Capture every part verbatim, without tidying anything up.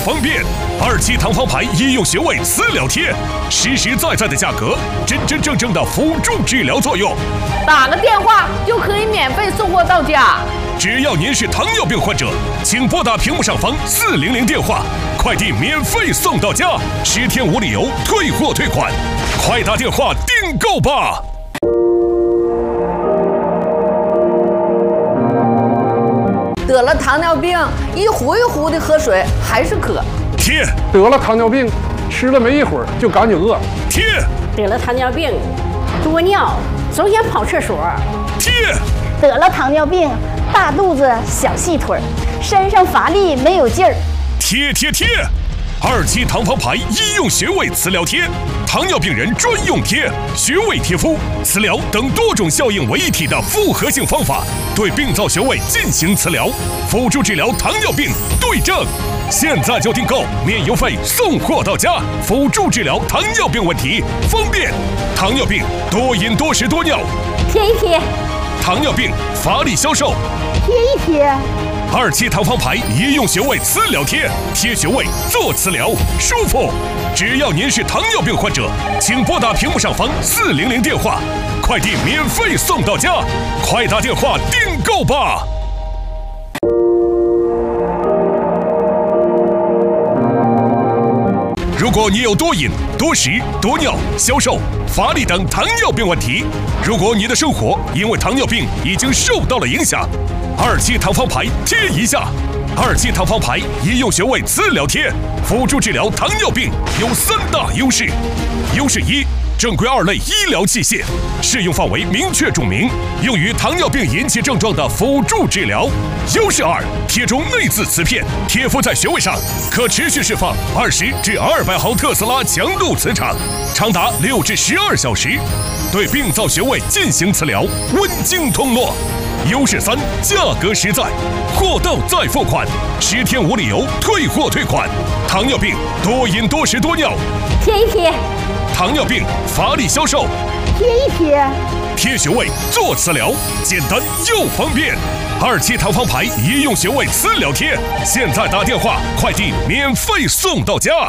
方便。二期糖方牌医用穴位磁疗贴，实实在在的价格，真真正正的辅助治疗作用。 打个电话就可以免费送货到家。 只要您是糖尿病患者，请拨打屏幕上方四零零电话，快递免费送到家，十天无理由退货退款，快打电话订购吧。 得了糖尿病，一壶一壶的喝水还是渴。 贴。 得了糖尿病，吃了没一会儿就感觉饿。 贴。 得了糖尿病，多尿，总想跑厕所。 贴。 得了糖尿病，大肚子小细腿，身上乏力没有劲儿。 贴贴贴。二期糖方牌医用穴位磁疗贴，糖尿病人专用贴，穴位贴敷、磁疗等多种效应为一体的复合性方法，对病灶穴位进行磁疗，辅助治疗糖尿病对症。现在就订购，免邮费送货到家，辅助治疗糖尿病问题，方便。糖尿病多饮多食多尿， 贴一贴。 糖尿病乏力消瘦， 贴一贴。 二期糖方牌医用穴位磁疗贴，贴穴位做磁疗舒服。只要您是糖尿病患者，请拨打屏幕上方四零零电话，快递免费送到家，快打电话订购吧。如果你有多饮、多食、多尿、消瘦、乏力等糖尿病问题，如果你的生活因为糖尿病已经受到了影响，二期糖方牌贴一下。二期糖方牌医用穴位磁疗贴，辅助治疗糖尿病有三大优势。优势一，正规二类医疗器械，适用范围明确注明，用于糖尿病引起症状的辅助治疗。优势二，贴中内置磁片，贴敷在穴位上，可持续释放二十至二百毫特斯拉强度磁场，长达六至十二小时，对病灶穴位进行磁疗，温经通络。优势三，价格实在，货到再付款，十天无理由退货退款。糖尿病多饮多食多尿， 贴一贴。 糖尿病乏力消瘦， 贴一贴。 贴穴位做磁疗，简单又方便。二期糖方牌医用穴位磁疗贴，现在打电话，快递免费送到家。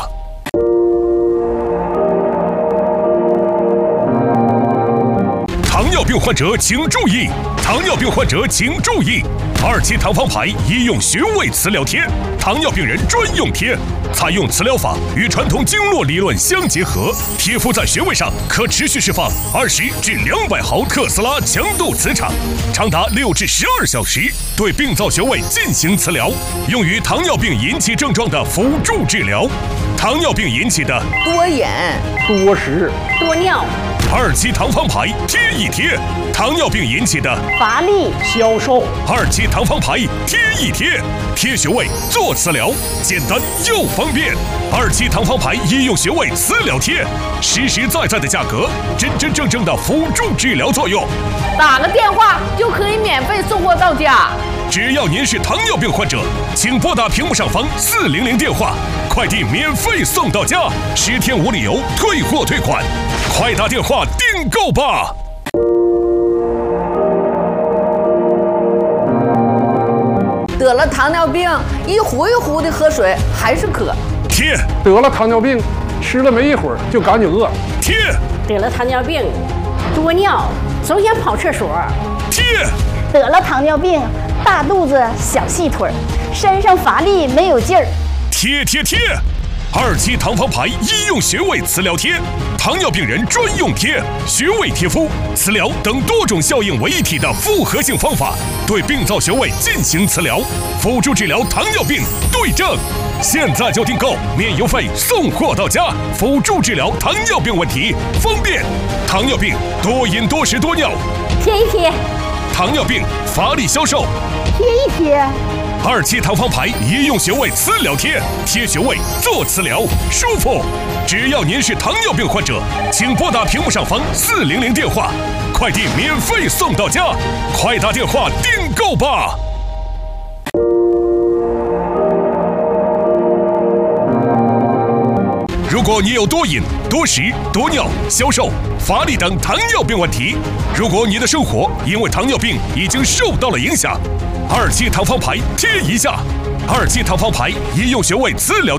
糖尿病患者请注意！糖尿病患者请注意！二期糖方牌医用穴位磁疗贴，糖尿病人专用贴，采用磁疗法与传统经络理论相结合，贴敷在穴位上，可持续释放二十至两百毫特斯拉强度磁场，长达六至十二小时，对病灶穴位进行磁疗，用于糖尿病引起症状的辅助治疗。糖尿病引起的多饮、 多食、 多尿。 二期糖方牌贴一贴，糖尿病引起的乏力、 消瘦。 二期糖方牌贴一贴，贴穴位做磁疗，简单又方便。二期糖方牌医用穴位磁疗贴，实实在在的价格，真真正正的辅助治疗作用。 打个电话就可以免费送货到家。 只要您是糖尿病患者，请拨打屏幕上方四零零电话，快递免费送到家，十天无理由退货退款，快打电话订购吧。 得了糖尿病，一壶一壶的喝水还是渴。 贴。 得了糖尿病，吃了没一会儿就感觉饿。 贴。 得了糖尿病，多尿，总想跑厕所。 贴。 得了糖尿病，大肚子小细腿，身上乏力没有劲儿。 贴贴贴。二期糖方牌医用穴位磁疗贴，糖尿病人专用贴，穴位贴敷、磁疗等多种效应为一体的复合性方法，对病灶穴位进行磁疗，辅助治疗糖尿病对症。现在就订购，免邮费送货到家，辅助治疗糖尿病问题，方便。糖尿病多饮多食多尿， 贴一贴。 糖尿病乏力消瘦， 贴一贴。 二期糖方牌医用穴位磁疗贴，贴穴位做磁疗舒服。只要您是糖尿病患者，请拨打屏幕上方四零零电话，快递免费送到家，快打电话订购吧。如果你有多饮、多食、多尿、消瘦、乏力等糖尿病问题，如果你的生活因为糖尿病已经受到了影响，二期糖方牌贴一下。二期糖方牌医用穴位磁疗